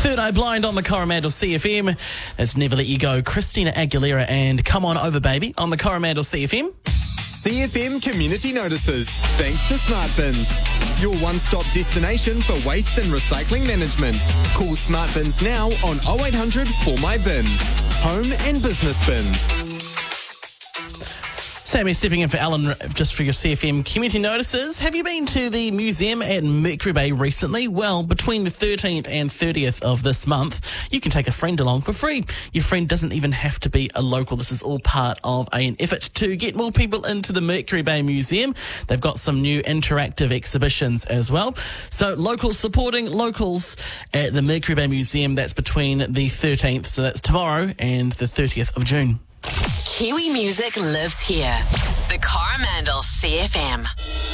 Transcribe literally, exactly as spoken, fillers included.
Third Eye Blind on the Coromandel C F M. It's Never Let You Go, Christina Aguilera and Come On Over Baby on the Coromandel C F M. C F M Community Notices, thanks to Smart Bins. Your one-stop destination for waste and recycling management. Call Smart Bins now on oh eight hundred four my bin. Home and business bins. Sammy stepping in for Alan just for your C F M Community Notices. Have you been to the museum at Mercury Bay recently? Well, between the thirteenth and thirtieth of this month, you can take a friend along for free. Your friend doesn't even have to be a local. This is all part of an effort to get more people into the Mercury Bay Museum. They've got some new interactive exhibitions as well. So locals supporting locals at the Mercury Bay Museum. That's between the thirteenth, so that's tomorrow, and the thirtieth of June. Kiwi music lives here. The Coromandel C F M.